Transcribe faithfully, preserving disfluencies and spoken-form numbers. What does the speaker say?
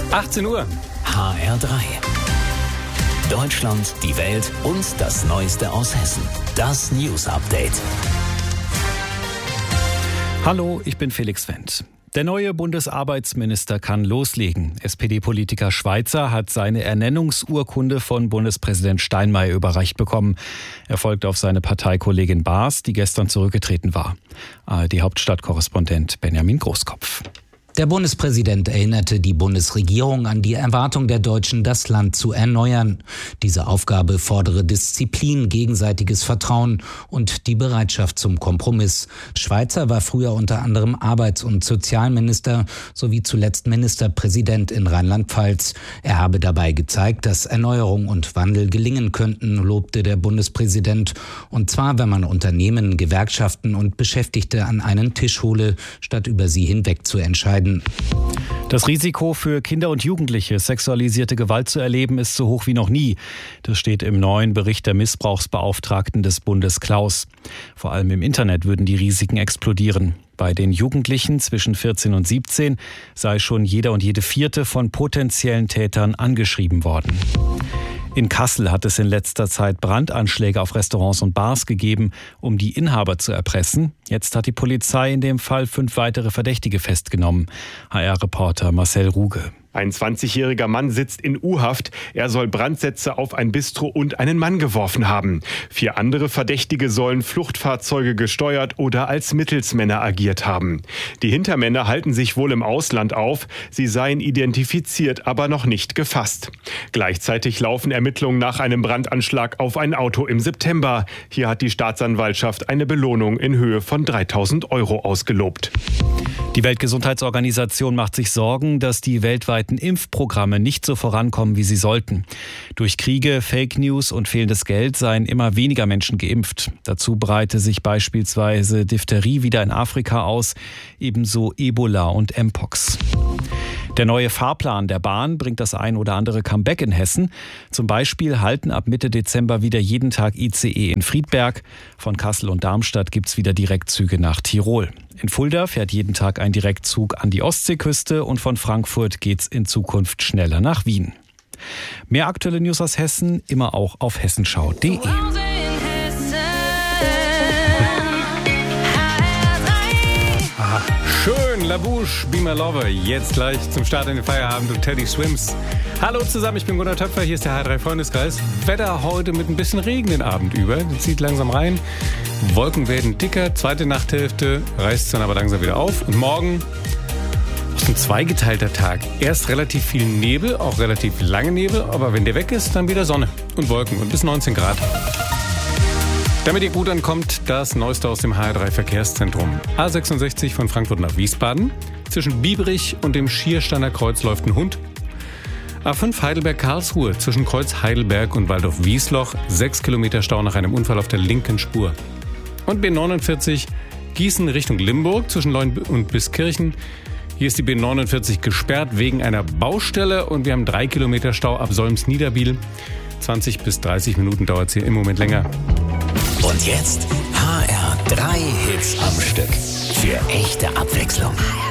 achtzehn Uhr. H R drei. Deutschland, die Welt und das Neueste aus Hessen. Das News Update. Hallo, ich bin Felix Wendt. Der neue Bundesarbeitsminister kann loslegen. S P D-Politiker Schweizer hat seine Ernennungsurkunde von Bundespräsident Steinmeier überreicht bekommen. Er folgt auf seine Parteikollegin Baas, die gestern zurückgetreten war. A R D-Hauptstadtkorrespondent Benjamin Großkopf. Der Bundespräsident erinnerte die Bundesregierung an die Erwartung der Deutschen, das Land zu erneuern. Diese Aufgabe fordere Disziplin, gegenseitiges Vertrauen und die Bereitschaft zum Kompromiss. Schweizer war früher unter anderem Arbeits- und Sozialminister sowie zuletzt Ministerpräsident in Rheinland-Pfalz. Er habe dabei gezeigt, dass Erneuerung und Wandel gelingen könnten, lobte der Bundespräsident. Und zwar, wenn man Unternehmen, Gewerkschaften und Beschäftigte an einen Tisch hole, statt über sie hinweg zu entscheiden. Das Risiko für Kinder und Jugendliche, sexualisierte Gewalt zu erleben, ist so hoch wie noch nie. Das steht im neuen Bericht der Missbrauchsbeauftragten des Bundes Klaus. Vor allem im Internet würden die Risiken explodieren. Bei den Jugendlichen zwischen vierzehn und siebzehn sei schon jeder und jede vierte von potenziellen Tätern angeschrieben worden. In Kassel hat es in letzter Zeit Brandanschläge auf Restaurants und Bars gegeben, um die Inhaber zu erpressen. Jetzt hat die Polizei in dem Fall fünf weitere Verdächtige festgenommen. H R-Reporter Marcel Ruge. Ein zwanzigjähriger Mann sitzt in U-Haft. Er soll Brandsätze auf ein Bistro und einen Mann geworfen haben. Vier andere Verdächtige sollen Fluchtfahrzeuge gesteuert oder als Mittelsmänner agiert haben. Die Hintermänner halten sich wohl im Ausland auf. Sie seien identifiziert, aber noch nicht gefasst. Gleichzeitig laufen Ermittlungen nach einem Brandanschlag auf ein Auto im September. Hier hat die Staatsanwaltschaft eine Belohnung in Höhe von dreitausend Euro ausgelobt. Die Weltgesundheitsorganisation macht sich Sorgen, dass die weltweiten Impfprogramme nicht so vorankommen, wie sie sollten. Durch Kriege, Fake News und fehlendes Geld seien immer weniger Menschen geimpft. Dazu breite sich beispielsweise Diphtherie wieder in Afrika aus, ebenso Ebola und Mpox. Der neue Fahrplan der Bahn bringt das ein oder andere Comeback in Hessen. Zum Beispiel halten ab Mitte Dezember wieder jeden Tag I C E in Friedberg. Von Kassel und Darmstadt gibt es wieder Direktzüge nach Tirol. In Fulda fährt jeden Tag ein Direktzug an die Ostseeküste und von Frankfurt geht's in Zukunft schneller nach Wien. Mehr aktuelle News aus Hessen immer auch auf hessenschau punkt de. Schön, La Bouche, Be My Lover. Jetzt gleich zum Start in den Feierabend und Teddy Swims. Hallo zusammen, ich bin Gunnar Töpfer, hier ist der H drei Freundeskreis. Wetter heute mit ein bisschen Regen den Abend über. Das zieht langsam rein. Wolken werden dicker, zweite Nachthälfte reißt es dann aber langsam wieder auf. Und morgen ist ein zweigeteilter Tag. Erst relativ viel Nebel, auch relativ lange Nebel, aber wenn der weg ist, dann wieder Sonne und Wolken und bis neunzehn Grad. Damit ihr gut ankommt, das Neueste aus dem H R drei Verkehrszentrum. A sechsundsechzig von Frankfurt nach Wiesbaden. Zwischen Biebrich und dem Schiersteiner Kreuz läuft ein Hund. A fünf Heidelberg-Karlsruhe zwischen Kreuz Heidelberg und Waldorf-Wiesloch. Sechs Kilometer Stau nach einem Unfall auf der linken Spur. Und B neunundvierzig Gießen Richtung Limburg zwischen Leun und Biskirchen. Hier ist die B neunundvierzig gesperrt wegen einer Baustelle und wir haben drei Kilometer Stau ab Solms-Niederbiel. zwanzig bis dreißig Minuten dauert es hier im Moment länger. Und jetzt H R drei Hits am Stück. Für echte Abwechslung.